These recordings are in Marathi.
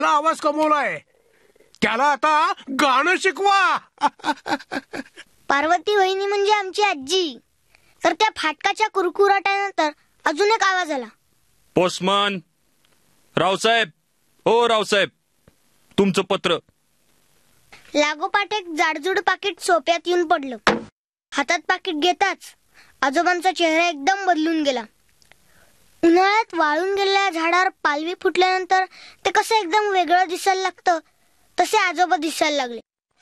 आवाज कमवलाय, त्याला आता गाणं शिकवा. पार्वती वहिनी म्हणजे आमची आजी. तर त्या फाटकाच्या कुरकुराट्यानंतर अजून एक आवाज आला. पोस्टमन रावसाहेब, ओ रावसाहेब, तुमचं पत्र. लागोपाठ एक जाडजूड पाकिट सोप्यात येऊन पडलं. हातात पाकिट घेताच आजोबांचा चेहरा एकदम बदलून गेला. उन्हाळ्यात वाळून गेलेल्या झाडावर पालवी फुटल्यानंतर ते कसं एकदम वेगळं दिसायला लागतं, तसे आजोबा दिसायला लागले.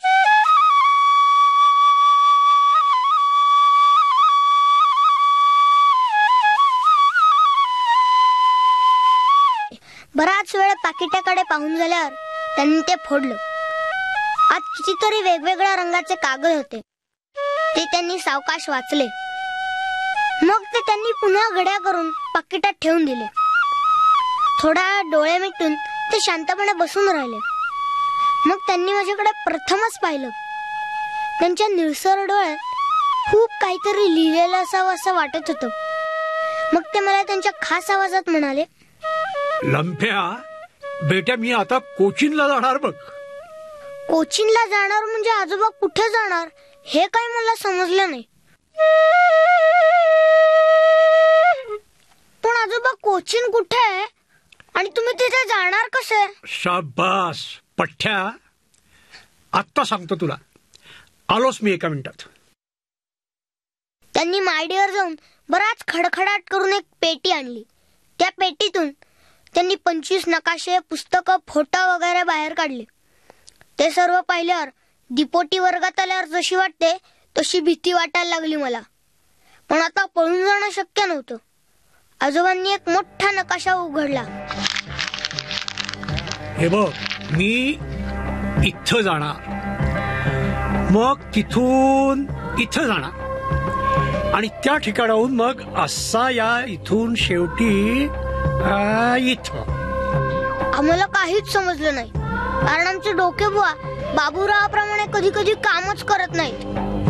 बराच वेळ पाकिटाकडे पाहून झाल्यावर त्यांनी ते फोडलं. आत कितीतरी वेगवेगळ्या रंगाचे कागद होते. ते त्यांनी सावकाश वाचले. मग ते त्यांनी पुन्हा घड्या करून पाकिटात ठेवून दिले. थोडा डोळे मिटून ते शांतपणे बसून राहिले. मग त्यांनी माझ्याकडे प्रथमच पाहिलं. त्यांच्या निळसर डोळ्यात खूप काहीतरी लिहिलेलं असावं असं वाटत होतं. मग ते मला त्यांच्या खास आवाजात म्हणाले, लंप्या बेटा, मी आता कोचीनला जाणार बघ. कोचीनला जाणार म्हणजे आजोबा कुठे जाणार हे काही मला समजलं नाही. पण आजोबा कोचीन कुठे आहे आणि तुम्ही तिथे जाणार कसे? शाबास पठ्ठ्या, आत्ता सांगतो तुला. आलोच मी एका मिनिटात. त्यांनी मायडीवर जाऊन बराच खडखडाट करून एक पेटी आणली. त्या पेटीतून त्यांनी 25 नकाशे, पुस्तकं, फोटो वगैरे बाहेर काढले. ते सर्व पाहिल्यावर दिपोटी वर्गात आल्यावर जशी वाटते तशी भीती वाटायला लागली मला. पण आता पळून जाणं शक्य नव्हतं. आजोबांनी एक मोठा नकाशा उघडला. हे बघ, मी इथं जाणार, मग तिथून इथं जाणार आणि त्या ठिकाणाहून मग असा या इथून शेवटी इथं. आम्हाला काहीच समजलं नाही, कारण आमचे डोके बुवा बाबूरावाप्रमाणे कधी कधी कामच करत नाहीत.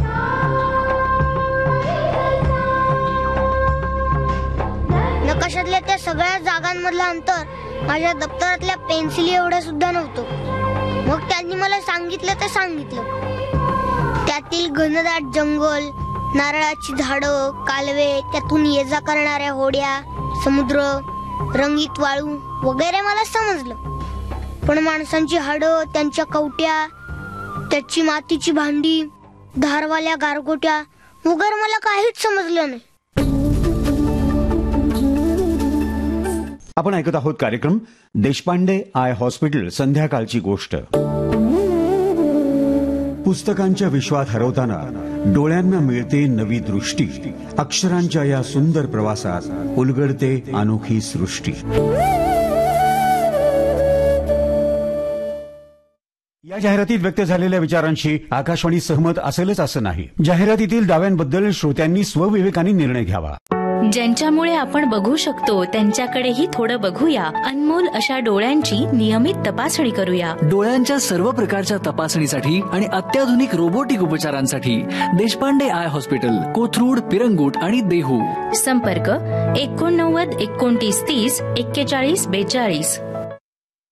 नकाशातल्या त्या सगळ्या जागांमधलं अंतर माझ्या दप्तरातल्या पेन्सिली एवढं सुद्धा नव्हतं. मग त्यांनी मला सांगितलं ते सांगितलं. त्यातील घनदाट जंगल, नारळाची झाडं, कालवे, त्यातून ये जा करणाऱ्या होड्या, समुद्र, रंगीत वाळू वगैरे मला समजलं. पण माणसांची हाडं, त्यांच्या कवट्या, त्याची मातीची भांडी, धारवाल्या गारगोट्या वगैरे मला काहीच समजलं नाही. आपण ऐकत आहोत कार्यक्रम देशपांडे आय हॉस्पिटल संध्याकाळची गोष्ट. पुस्तकांच्या विश्वात हरवताना डोळ्यांना मिळते नवी दृष्टी. अक्षरांच्या या सुंदर प्रवासात उलगडते अनोखी सृष्टी. या जाहिरातीत व्यक्त झालेल्या विचारांशी आकाशवाणी सहमत असेलच असं नाही. जाहिरातीतील दाव्यांबद्दल श्रोत्यांनी स्वविवेकाने निर्णय घ्यावा. ज्यांच्यामुळे आपण बघू शकतो त्यांच्याकडेही थोडं बघूया. अनमोल अशा डोळ्यांची नियमित तपासणी करूया. डोळ्यांच्या सर्व प्रकारच्या तपासणीसाठी आणि अत्याधुनिक रोबोटिक उपचारांसाठी देशपांडे आय हॉस्पिटल, कोथरूड, पिरंगुट आणि देहू. संपर्क 89 29 30 41 42.